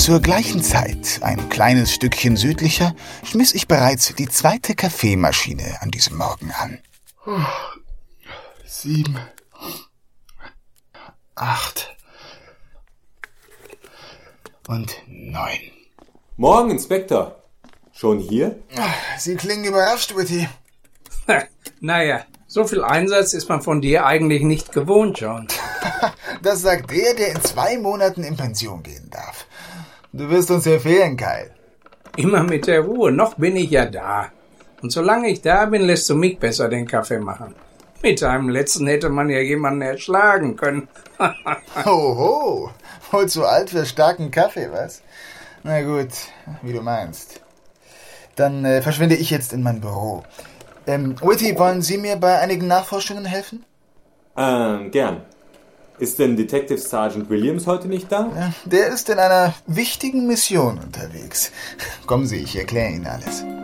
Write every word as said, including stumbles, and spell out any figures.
Zur gleichen Zeit, ein kleines Stückchen südlicher, schmiss ich bereits die zweite Kaffeemaschine an diesem Morgen an. Sieben. Acht. Und neun. Morgen, Inspektor. Schon hier? Sie klingen überrascht, Whitty. Naja, so viel Einsatz ist man von dir eigentlich nicht gewohnt, John. Das sagt der, der in zwei Monaten in Pension gehen darf. Du wirst uns ja fehlen, Kyle. Immer mit der Ruhe, noch bin ich ja da. Und solange ich da bin, lässt du mich besser den Kaffee machen. Mit deinem letzten hätte man ja jemanden erschlagen können. Hoho, wohl zu alt für starken Kaffee, was? Na gut, wie du meinst. Dann äh, verschwinde ich jetzt in mein Büro. Ähm, Whitty, wollen Sie mir bei einigen Nachforschungen helfen? Ähm, gern. Ist denn Detective Sergeant Williams heute nicht da? Ja, der ist in einer wichtigen Mission unterwegs. Kommen Sie, ich erkläre Ihnen alles.